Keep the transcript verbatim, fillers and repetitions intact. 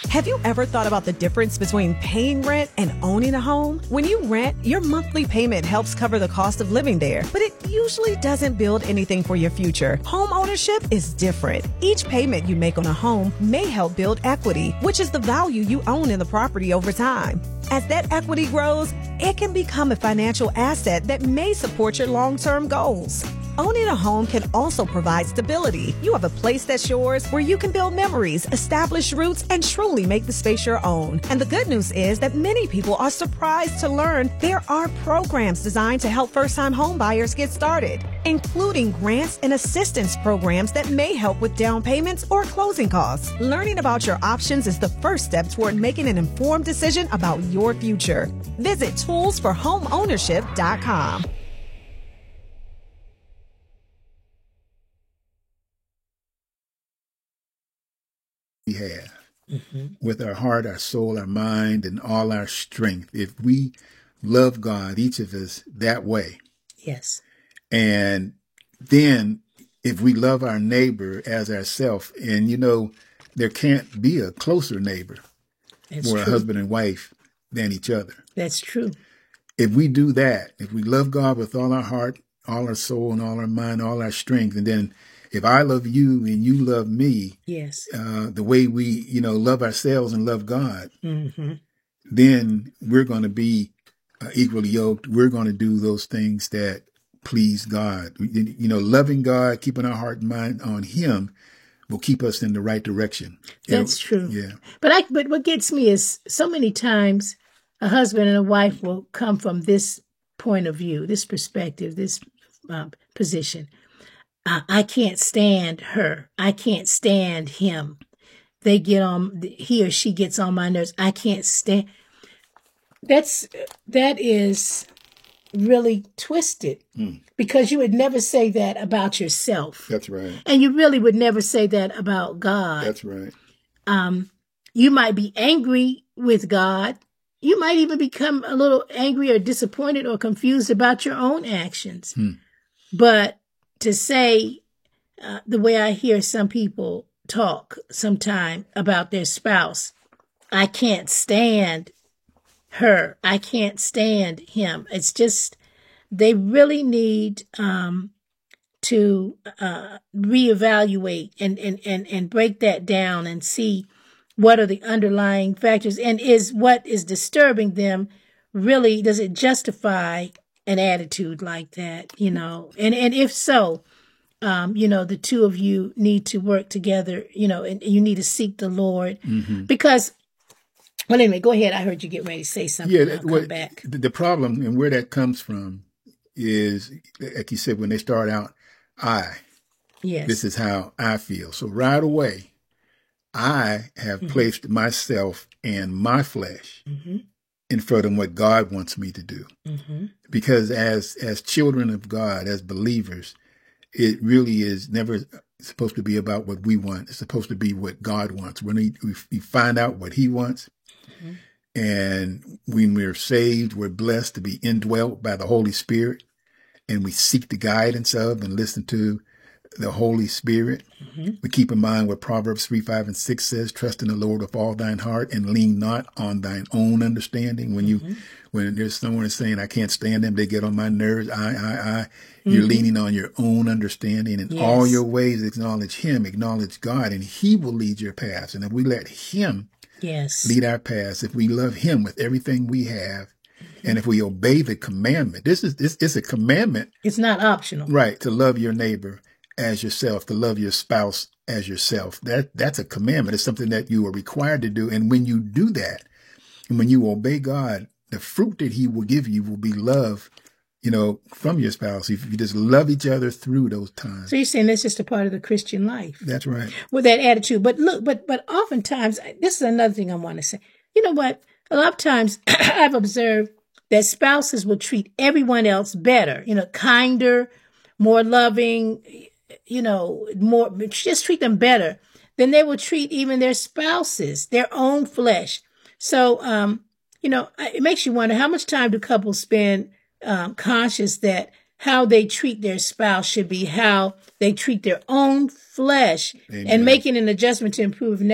Have you ever thought about the difference between paying rent and owning a home? When you rent, your monthly payment helps cover the cost of living there, but it usually doesn't build anything for your future. Home ownership is different. Each payment you make on a home may help build equity, which is the value you own in the property over time. As that equity grows, it can become a financial asset that may support your long-term goals. Owning a home can also provide stability. You have a place that's yours where you can build memories, establish roots, and truly make the space your own. And the good news is that many people are surprised to learn there are programs designed to help first-time home buyers get started, including grants and assistance programs that may help with down payments or closing costs. Learning about your options is the first step toward making an informed decision about your future. Visit tools for home ownership dot com. We have mm-hmm. with our heart, our soul, our mind, and all our strength. If we love God, each of us, that way. Yes. And then if we love our neighbor as ourselves, and you know, there can't be a closer neighbor That's or a true. husband and wife than each other. That's true. If we do that, if we love God with all our heart, all our soul, and all our mind, all our strength, and then if I love you and you love me, yes, uh, the way we, you know, love ourselves and love God, mm-hmm. then we're going to be uh, equally yoked. We're going to do those things that please God. You know, loving God, keeping our heart and mind on Him will keep us in the right direction. That's It'll, true. Yeah. But I, but what gets me is so many times a husband and a wife will come from this point of view, this perspective, this uh, position. Uh, I can't stand her. I can't stand him. They get on, he or she gets on my nerves. I can't stand. That's, that is really twisted mm. because you would never say that about yourself. That's right. And you really would never say that about God. That's right. Um, you might be angry with God. You might even become a little angry or disappointed or confused about your own actions. Hmm. But to say uh, the way I hear some people talk sometime about their spouse, I can't stand her. I can't stand him. It's just, they really need um, to uh, reevaluate and, and, and, and break that down and see what are the underlying factors, and is what is disturbing them really, does it justify an attitude like that, you know? And and if so, um, you know, the two of you need to work together, you know, and you need to seek the Lord mm-hmm. because, well, anyway, go ahead. I heard you get ready to say something. Yeah, I'll come what, back. The problem and where that comes from is, like you said, when they start out, I, yes, this is how I feel. So right away, I have mm-hmm. placed myself and my flesh mm-hmm. in front of what God wants me to do. Mm-hmm. Because as as children of God, as believers, it really is never supposed to be about what we want. It's supposed to be what God wants. When we, we find out what He wants, mm-hmm. and when we're saved, we're blessed to be indwelt by the Holy Spirit, and we seek the guidance of and listen to the Holy Spirit. Mm-hmm. We keep in mind what Proverbs three, five, and six says, trust in the Lord with all thine heart and lean not on thine own understanding. When you, mm-hmm. when there's someone saying, I can't stand them, they get on my nerves. I, I, I, mm-hmm. you're leaning on your own understanding. In yes. all your ways, acknowledge Him, acknowledge God, and He will lead your paths. And if we let Him yes. lead our paths, if we love Him with everything we have, mm-hmm. and if we obey the commandment, this is, this is a commandment. It's not optional. Right. To love your neighbor as yourself, to love your spouse as yourself. That that's a commandment. It's something that you are required to do. And when you do that, and when you obey God, the fruit that He will give you will be love, you know, from your spouse. If you just love each other through those times. So you're saying that's just a part of the Christian life. That's right. With that attitude. But look, but but oftentimes, this is another thing I want to say. You know what? A lot of times I've observed that spouses will treat everyone else better, you know, kinder, more loving, you know, more, just treat them better than they will treat even their spouses, their own flesh. So, um, you know, it makes you wonder, how much time do couples spend um, conscious that how they treat their spouse should be how they treat their own flesh. Amen. And making an adjustment to improve